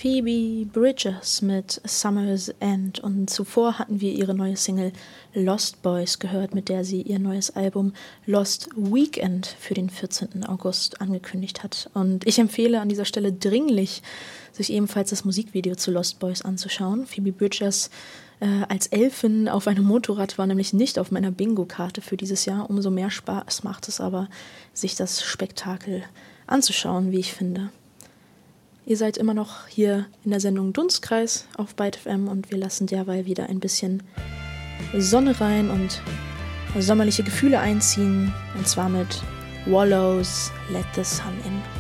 Phoebe Bridgers mit Summer's End und zuvor hatten wir ihre neue Single Lost Boys gehört, mit der sie ihr neues Album Lost Weekend für den 14. August angekündigt hat. Und ich empfehle an dieser Stelle dringlich, sich ebenfalls das Musikvideo zu Lost Boys anzuschauen. Phoebe Bridgers als Elfin auf einem Motorrad war nämlich nicht auf meiner Bingo-Karte für dieses Jahr. Umso mehr Spaß macht es aber, sich das Spektakel anzuschauen, wie ich finde. Ihr seid immer noch hier in der Sendung Dunstkreis auf Byte FM und wir lassen derweil wieder ein bisschen Sonne rein und sommerliche Gefühle einziehen. Und zwar mit Wallows Let the Sun In.